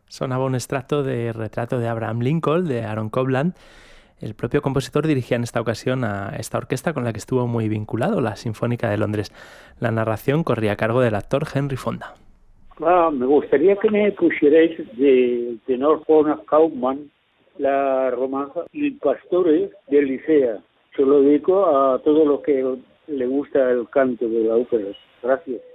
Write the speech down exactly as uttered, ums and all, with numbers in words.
Sonaba un extracto de Retrato de Abraham Lincoln, de Aaron Copland. El propio compositor dirigía en esta ocasión a esta orquesta con la que estuvo muy vinculado, la Sinfónica de Londres. La narración corría a cargo del actor Henry Fonda. Ah, me gustaría que me pusierais de tenor Ronald Kaufmann la romanza Il Pastore de Licea. Se lo dedico a todo lo que le gusta el canto de la ópera. Gracias.